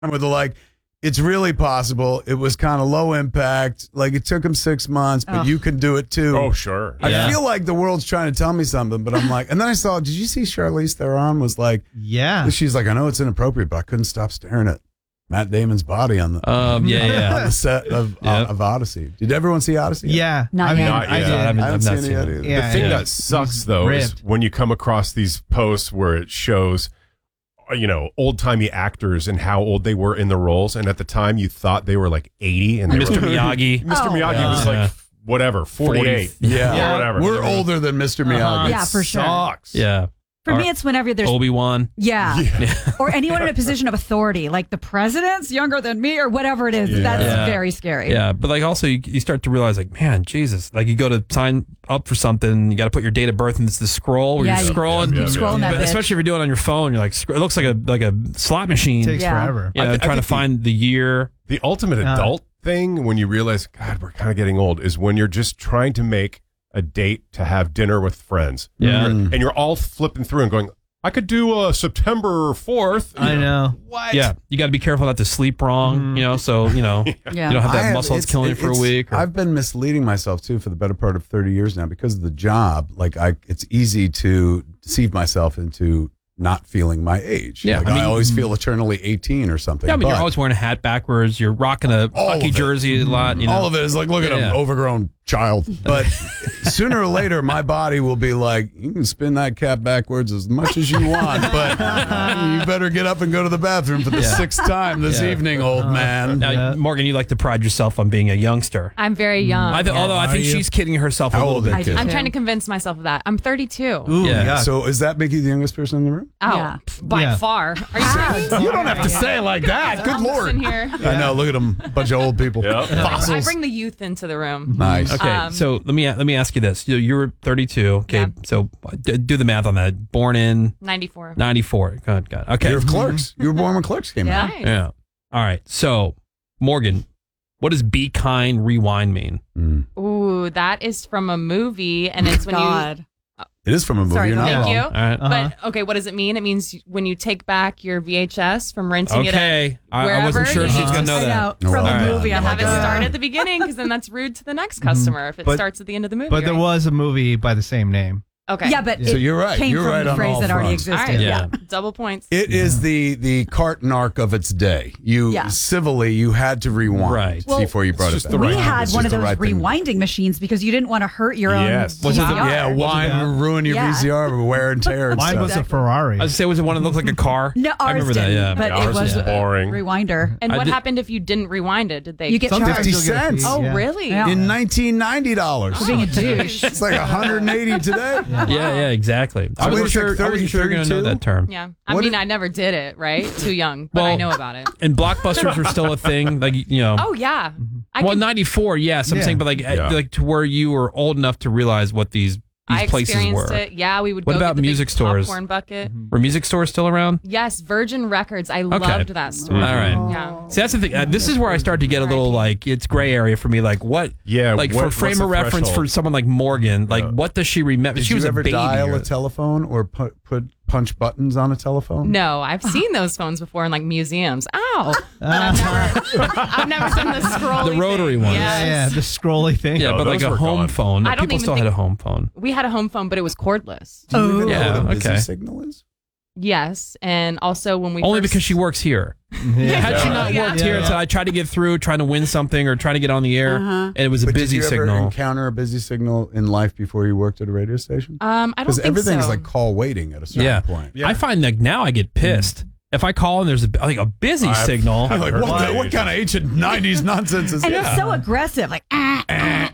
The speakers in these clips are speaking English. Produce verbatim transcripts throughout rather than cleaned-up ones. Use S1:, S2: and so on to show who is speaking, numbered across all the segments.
S1: where they're like, it's really possible. It was kind of low impact. Like it took him six months, but
S2: oh.
S1: you can do it too.
S3: Oh, sure.
S1: I
S4: Yeah.
S1: feel like the world's trying to tell me something, but I'm like, and then I saw, did you see Charlize Theron was like,
S5: Yeah.
S1: she's like, I know it's inappropriate, but I couldn't stop staring at Matt Damon's body on the,
S4: Um, yeah, yeah.
S1: on the set of,
S4: Yep.
S1: of Odyssey. Did everyone see Odyssey? yet?
S5: Yeah.
S2: Not
S5: I mean,
S2: yet.
S3: Not
S5: I
S3: yet.
S5: did.
S4: I haven't,
S1: I haven't
S4: I've not
S1: seen
S4: seen
S1: it yet
S4: it.
S1: either.
S5: Yeah,
S3: the thing
S5: yeah.
S3: that sucks, though,
S5: ripped.
S3: is when you come across these posts where it shows, uh, you know, old-timey actors and how old they were in the roles. And at the time, you thought they were like eighty. And they
S4: Mister
S3: were,
S4: Miyagi.
S3: Mister
S2: Oh.
S3: Miyagi
S4: Yeah.
S3: was
S4: Yeah.
S3: like, whatever, forty-eight.
S1: Yeah.
S3: Yeah, whatever.
S1: We're older than Mister Miyagi.
S2: Yeah, for sure.
S3: Sucks.
S4: Yeah.
S2: For
S4: Or
S2: me, it's whenever there's
S4: Obi-Wan.
S2: yeah.
S3: Yeah.
S2: or anyone in a position of authority, like the president's younger than me or whatever it is.
S3: Yeah.
S2: That's
S4: Yeah.
S2: very scary.
S4: Yeah, but like also you, you start to realize like, man, Jesus, like you go to sign up for something, you got to put your date of birth and it's the scroll where
S2: Yeah,
S4: you're
S2: you-
S4: scrolling,
S3: yeah, yeah,
S2: Scrolling
S3: yeah.
S2: that
S4: But
S2: bitch.
S4: especially if you're doing it on your phone. You're like, sc- it looks like a like a slot machine.
S5: Takes
S2: Yeah.
S5: forever.
S4: You know,
S3: I- I
S4: trying to
S3: think the-
S4: find the year.
S3: The ultimate
S5: Uh,
S3: adult thing when you realize, God, we're kind of getting old, is when you're just trying to make a date to have dinner with friends.
S4: Yeah.
S1: Mm.
S3: And you're all flipping through and going, I could do uh, September fourth.
S5: I know.
S3: What?
S4: Yeah, you got to be careful not to sleep wrong. You know, so you know
S2: Yeah.
S4: you don't have that
S1: I have-
S4: muscle that's
S1: it's-
S4: killing you for a
S1: it's-
S4: week. or-
S1: I've been misleading myself too for the better part of thirty years now because of the job. Like I, it's easy to deceive myself into not feeling my age.
S4: Yeah,
S1: Like,
S4: I
S1: I,
S4: mean-
S1: always feel eternally eighteen or something.
S4: yeah, I mean, you're
S1: but
S4: always wearing a hat backwards. You're rocking a
S1: All
S4: hockey
S1: of it.
S4: jersey a lot. You know,
S1: all of it is like, look at
S4: Yeah.
S1: him, overgrown child. But sooner or later, my body will be like, you can spin that cap backwards as much as you want, but you better get up and go to the bathroom for the
S4: Yeah.
S1: sixth time this
S4: Yeah.
S1: evening, old man.
S4: Now,
S5: Yeah.
S4: Morgan, you like to pride yourself on being a youngster.
S6: I'm very young.
S4: I th- although I
S5: Are
S4: think
S5: you?
S4: she's kidding herself a
S1: How
S4: little
S1: old
S4: bit.
S1: is
S2: I
S1: kid?
S2: do.
S6: I'm
S2: too.
S6: trying to convince myself of that. I'm thirty-two.
S5: Ooh,
S4: Yeah.
S5: yeah.
S1: So is that make you the youngest person in the room?
S6: Oh,
S2: Yeah.
S6: pff, by
S5: Yeah.
S6: far. Are you serious?
S1: You don't have to say it like that. Good
S6: I'm
S1: Lord.
S6: sitting here.
S1: I know. Look at them, bunch of old people.
S3: Yep.
S1: Fossils.
S6: I bring the youth into the room.
S1: Nice.
S4: Okay,
S6: Um,
S4: so let me let me ask you this: you you're thirty-two. Okay,
S6: Yeah.
S4: so d- do the math on that. Born in
S6: ninety-four.
S4: ninety-four. Good, good. Okay,
S1: You're Clerks. You were born when Clerks came
S6: Yeah.
S1: out.
S4: yeah. All right. So, Morgan, what does "be kind, rewind" mean?
S1: Mm.
S6: Ooh, that is from a movie, and it's when you.
S2: God.
S1: It is from a movie.
S2: Sorry,
S1: You're
S2: go
S1: not
S2: ahead.
S6: Thank
S1: wrong.
S6: you.
S4: All right.
S5: Uh-huh.
S6: But okay, what does it mean? It means when you take back your V H S from renting it.
S4: Okay, I, I wasn't
S6: wherever
S4: sure
S6: you
S4: she's gonna
S6: just-
S4: know
S2: I
S4: that.
S2: know.
S1: Oh,
S2: From
S1: well.
S2: a movie.
S6: You
S2: I'm
S6: have
S2: like,
S6: it
S2: uh,
S6: start at the beginning because then that's rude to the next customer if it
S5: But-
S6: starts at the end of the movie.
S5: But there
S6: right?
S5: was a movie by the same name.
S6: Okay.
S2: Yeah, but
S1: So
S2: it
S1: you're right.
S2: came
S1: You're
S2: from
S1: right
S2: the
S1: on
S2: phrase
S1: all
S2: that already
S1: fronts.
S6: All
S2: existed.
S6: right.
S4: Yeah.
S6: Double points.
S1: It is the the cart narc of its day. You
S2: Yeah.
S1: civilly you had to rewind
S4: Right.
S2: Well,
S1: before you brought
S3: it's
S1: it
S3: just
S1: back.
S3: the
S2: we
S3: right-
S2: had
S1: It's
S2: one
S1: just
S2: of
S1: the
S2: those
S1: right thing.
S2: rewinding machines because you didn't want to hurt your own
S3: Yes.
S2: V
S4: Was it the-
S2: C R.
S1: Yeah, wine
S5: that?
S1: ruin your
S2: Yeah.
S1: V C R with wear and tear and
S5: Mine
S1: stuff.
S5: was a Ferrari.
S4: I was say was it one that looked like a car?
S2: No,
S4: I
S2: ours
S4: remember that.
S2: didn't,
S4: Yeah,
S2: but
S3: Ours
S2: it was
S3: was
S2: a
S3: boring.
S2: rewinder.
S6: and
S4: I
S6: what
S4: did-
S6: happened if you didn't rewind it? Did they?
S2: You get
S5: Sometimes
S2: charged.
S1: fifty
S5: you'll get a
S1: cents.
S5: fee,
S6: Oh,
S5: yeah.
S6: really?
S2: Yeah.
S1: In nineteen ninety dollars.
S2: For being a douche.
S1: It's like one hundred eighty today.
S4: yeah, yeah, exactly. I
S1: So
S4: wasn't
S1: it's like
S4: sure. I
S1: thirty,
S4: wasn't sure you're gonna know
S1: thirty-two?
S4: that term.
S6: Yeah. I
S1: What
S6: mean,
S1: if-
S6: I never did it, right? Too young, but
S4: Well,
S6: I know about it.
S4: And blockbusters were still a thing, like you know.
S6: Oh, yeah. I
S4: well,
S6: can-
S4: ninety-four, yes. I'm
S5: Yeah.
S4: saying, but like,
S3: Yeah.
S4: like to where you were old enough to realize what these these
S6: I
S4: places
S6: experienced
S4: were.
S6: it. Yeah, we would
S4: What
S6: go
S4: about
S6: get the
S4: music
S6: big
S4: stores?
S6: popcorn bucket.
S4: Were music stores still around?
S6: Yes, Virgin Records. I loved that store.
S4: All right.
S6: Yeah.
S4: See, that's the thing. Uh, this is where I start to get a little like it's gray area for me. Like what?
S3: Yeah,
S4: Like
S3: what-
S4: for frame
S3: what's
S4: of
S3: the
S4: reference
S3: threshold?
S4: for someone like Morgan, like
S3: Yeah.
S4: what does she remember?
S1: Did
S4: she was
S1: you ever
S4: a baby.
S1: dial
S4: or-
S1: a telephone or put put punch buttons on a telephone?
S6: No, I've seen those phones before in like museums. Ow! But I've never, I've never done the scrolly
S4: The rotary
S6: thing.
S4: ones.
S6: Yes.
S5: Yeah, yeah, the scrolly thing.
S4: yeah,
S3: No,
S4: but like
S3: those
S4: a
S3: were
S4: home
S3: gone.
S4: phone.
S6: I don't
S4: People
S6: even
S4: still
S6: think-
S4: had a home phone.
S6: We had a home phone, but it was cordless.
S1: Do you even know
S4: Yeah,
S1: what a busy
S4: okay.
S1: signal is?
S6: Yes, and also when we
S4: Only
S6: first,
S4: because she works here. Had she not
S6: Yeah.
S4: worked here,
S5: Yeah.
S4: so I tried to get through, trying to win something or trying to get on the air,
S2: Uh-huh.
S4: and it was a
S1: But
S4: busy
S1: did you ever
S4: signal.
S1: encounter a busy signal in life before you worked at a radio station?
S6: Um, I don't
S1: Because
S6: think
S1: everything
S6: so.
S1: is like call waiting at a certain
S4: Yeah.
S1: point.
S3: Yeah.
S4: I find that now I get pissed if I call and there's a, like a busy
S3: I've-
S4: signal.
S3: I've
S1: Like,
S3: heard
S1: what,
S3: that.
S1: the, what kind of ancient nineties nonsense is
S2: And
S1: that?
S2: it's so aggressive. Like, ah,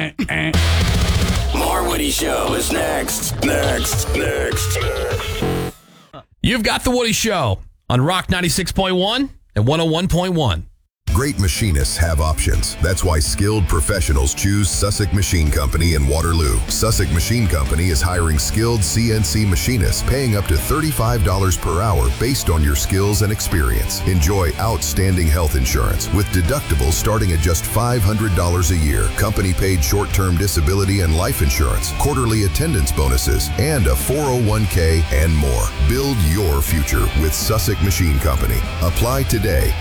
S7: More Woody Show is next. Next. Next.
S4: You've got the Woody Show on Rock ninety-six point one and one oh one point one.
S8: Great machinists have options. That's why skilled professionals choose Sussex Machine Company in Waterloo. Sussex Machine Company is hiring skilled C N C machinists, paying up to thirty-five dollars per hour based on your skills and experience. Enjoy outstanding health insurance with deductibles starting at just five hundred dollars a year, company-paid short-term disability and life insurance, quarterly attendance bonuses, and a four oh one k and more. Build your future with Sussex Machine Company. Apply today